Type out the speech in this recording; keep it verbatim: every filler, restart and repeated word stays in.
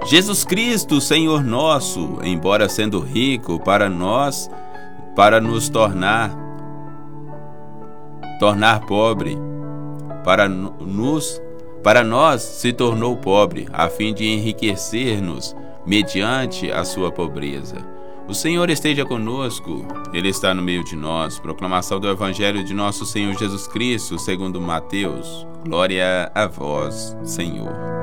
Jesus Cristo, Senhor nosso, embora sendo rico para nós, para nos tornar, tornar pobre, para nos, para nós se tornou pobre, a fim de enriquecer-nos mediante a sua pobreza. O Senhor esteja conosco, Ele está no meio de nós. Proclamação do Evangelho de nosso Senhor Jesus Cristo, segundo Mateus. Glória a vós, Senhor.